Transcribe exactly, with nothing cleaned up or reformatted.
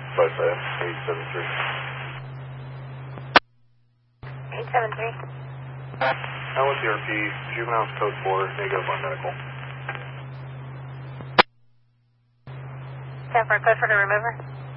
Both uh, eight seven three. eight seven three. L C R P, juvenile's code four, negative one medical. ten for a code for the remover.